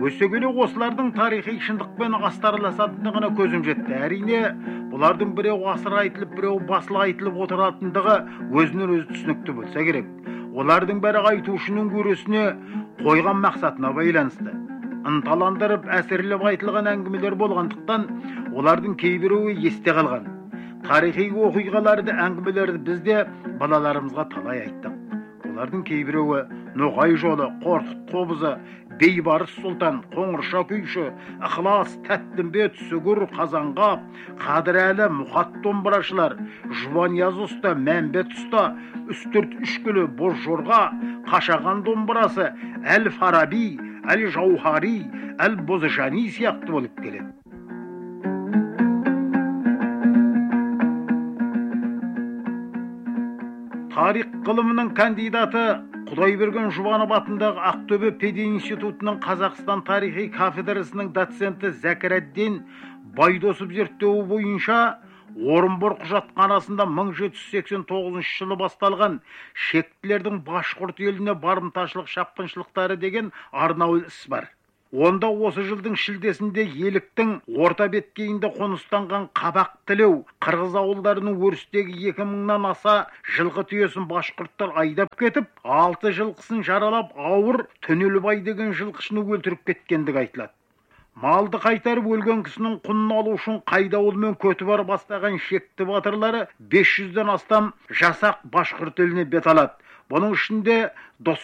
Өсе келе осылардың тарихи шындықпен астарласатындығына көзім жетті. Әрине, бұлардың біреу асыр айтылып, біреу басылы айтылып отыратындығы өзінен өзі түсінікті болса керек. Олардың бәрі айтушының көресіне қойған мақсатына байланысты. Ынталандырып, әсерлеп айтылған әңгімелер болғандықтан, олардың кейбіреуі есте қалған. Тарихи оқиғаларды, әңгімелерді бізде балаларымызға талай айттық. Олардың кейбіреуі Ноғай жолы, Қорқыт қобызы, Бейбарыс сұлтан, Қоңырша күйші, Ықылас, Тәттімбет, Сүгір, Қазанғап, Қадірәлі, Мұхат домбырашылар, Жұбанияз ұста, Мәмбет ұста, Үстірт үшкілі, Бозжорға, Қашаған домбырасы, Әл-Фараби, Әл-Жауһари, Әл-Бозжани сияқты болып келеді. Тарих ғылымының кандидаты Құдайберген Жұбанов атындағы Ақтөбе пединститутының Қазақстан тарихи кафедрасының доценті Зәкірәддин Байдосов зерттеуі бойынша Орынбор құжатханасында 1789 жылы басталған шектілердің башқұрт еліне барымташылық шапқыншылықтары деген арнаулы іс бар. Онда осы жылдың шілдесінде еліктің орта беткейінде қоныстанған Қабақ Тілеу қырғыз ауылдарының өрістегі 2000-нан аса жылқы түйесін башқұрттар айдап кетіп, 6 жылқысын жаралап, ауыр Төнелбай деген жылқышыны өлтіріп кеткендігі айтылады. Малды қайтарып өлген кісінің құнын алу үшін қайдауылмен көтіб бар бастаған шекті батырлары 500-ден астам жасақ башқұрт еліне бет алады. Бұның ішінде